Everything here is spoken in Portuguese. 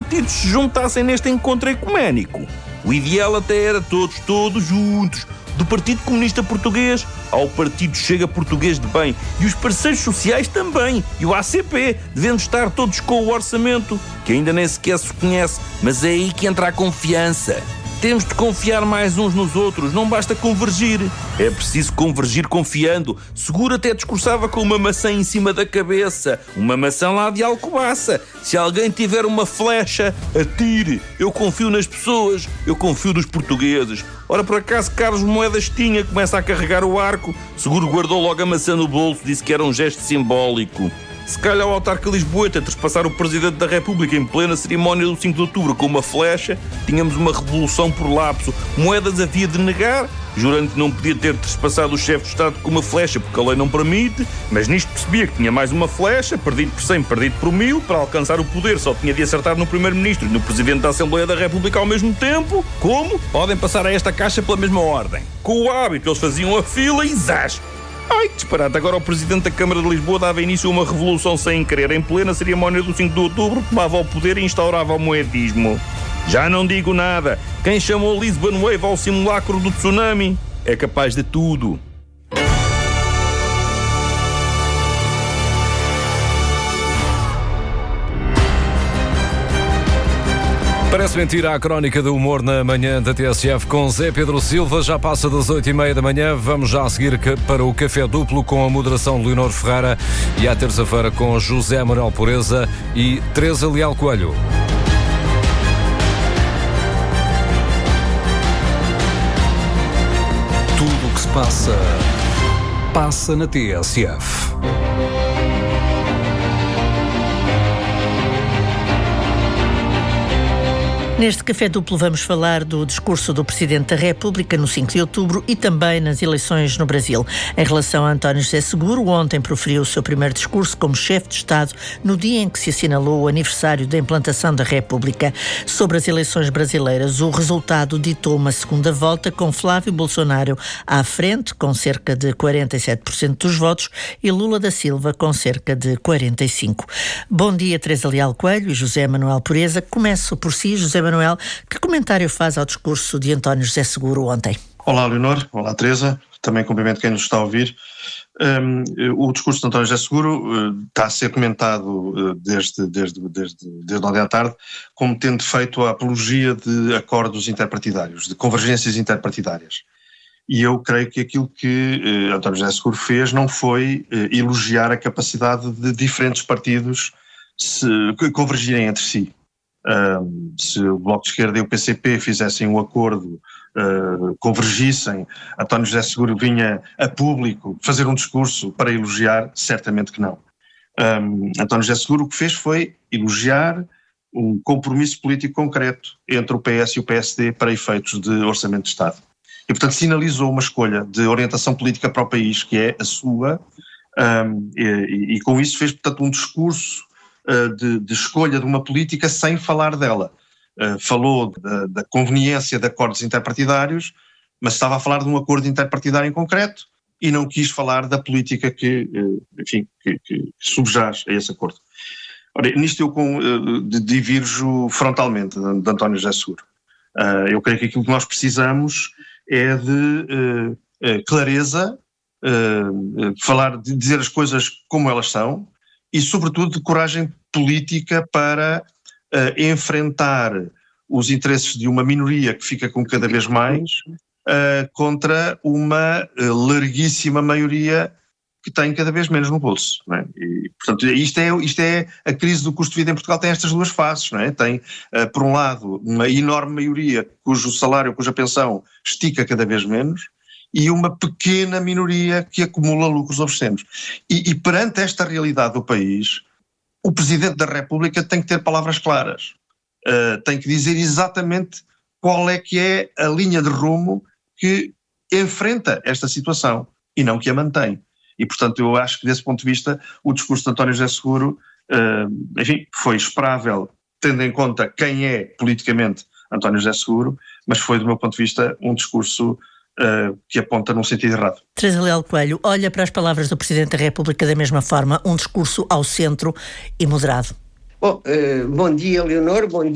partidos se juntassem neste encontro ecuménico. O ideal até era todos juntos, do Partido Comunista Português ao Partido Chega Português de Bem, e os parceiros sociais também, e o ACP, devendo estar todos com o orçamento, que ainda nem sequer se conhece, mas é aí que entra a confiança. Temos de confiar mais uns nos outros, não basta convergir. É preciso convergir confiando. Seguro até discursava com uma maçã em cima da cabeça. Uma maçã lá de Alcobaça. Se alguém tiver uma flecha, atire. Eu confio nas pessoas, eu confio nos portugueses. Ora, por acaso, Carlos Moedas tinha, começa a carregar o arco. Seguro guardou logo a maçã no bolso, disse que era um gesto simbólico. Se calhar o autarca lisboeta trespassar o Presidente da República em plena cerimónia do 5 de outubro com uma flecha, tínhamos uma revolução por lapso. Moedas havia de negar, jurando que não podia ter trespassado o chefe de Estado com uma flecha porque a lei não permite, mas nisto percebia que tinha mais uma flecha, perdido por 100, perdido por 1000, para alcançar o poder só tinha de acertar no Primeiro-Ministro e no Presidente da Assembleia da República ao mesmo tempo. Como? Podem passar a esta caixa pela mesma ordem. Com o hábito, eles faziam a fila e zás! Ai, que disparate, agora o Presidente da Câmara de Lisboa dava início a uma revolução sem querer. Em plena cerimónia do 5 de outubro, tomava o poder e instaurava o moedismo. Já não digo nada. Quem chamou Lisbon Wave ao simulacro do tsunami é capaz de tudo. Parece mentira a crónica do humor na manhã da TSF com Zé Pedro Silva. Já passa das 8h30 da manhã. Vamos já a seguir para o Café Duplo com a moderação de Leonor Ferreira e à terça-feira com José Manuel Pureza e Teresa Leal Coelho. Tudo o que se passa na TSF. Neste Café Duplo vamos falar do discurso do Presidente da República no 5 de outubro e também nas eleições no Brasil. Em relação a António José Seguro, ontem proferiu o seu primeiro discurso como chefe de Estado no dia em que se assinalou o aniversário da implantação da República. Sobre as eleições brasileiras, o resultado ditou uma segunda volta com Flávio Bolsonaro à frente, com cerca de 47% dos votos, e Lula da Silva com cerca de 45%. Bom dia, Teresa Leal Coelho e José Manuel Pureza. Começo por si, José Manuel, que comentário faz ao discurso de António José Seguro ontem? Olá, Leonor. Olá, Teresa. Também cumprimento quem nos está a ouvir. O discurso de António José Seguro está a ser comentado desde ontem à tarde como tendo feito a apologia de acordos interpartidários, de convergências interpartidárias. E eu creio que aquilo que António José Seguro fez não foi elogiar a capacidade de diferentes partidos se convergirem entre si. Se o Bloco de Esquerda e o PCP fizessem um acordo, convergissem, António José Seguro vinha a público fazer um discurso para elogiar? Certamente que não. António José Seguro o que fez foi elogiar um compromisso político concreto entre o PS e o PSD para efeitos de orçamento de Estado. E, portanto, sinalizou uma escolha de orientação política para o país, que é a sua, e com isso fez, portanto, um discurso de escolha de uma política sem falar dela. Falou da conveniência de acordos interpartidários, mas estava a falar de um acordo interpartidário em concreto e não quis falar da política que subjaz a esse acordo. Ora, nisto eu divirjo frontalmente de António José Seguro. Eu creio que aquilo que nós precisamos é de clareza, de dizer as coisas como elas são, e sobretudo de coragem política para enfrentar os interesses de uma minoria que fica com cada vez mais contra uma larguíssima maioria que tem cada vez menos no bolso, não é? E, portanto, isto é a crise do custo de vida em Portugal tem estas duas faces, não é? Tem, por um lado, uma enorme maioria cujo salário, cuja pensão estica cada vez menos, e uma pequena minoria que acumula lucros obscenos. E perante esta realidade do país, o Presidente da República tem que ter palavras claras, tem que dizer exatamente qual é que é a linha de rumo que enfrenta esta situação e não que a mantém. E, portanto, eu acho que desse ponto de vista o discurso de António José Seguro, foi esperável, tendo em conta quem é politicamente António José Seguro, mas foi, do meu ponto de vista, um discurso que aponta num sentido errado. Teresa Leal Coelho, olha para as palavras do Presidente da República da mesma forma, um discurso ao centro e moderado. Bom dia, Leonor, bom dia.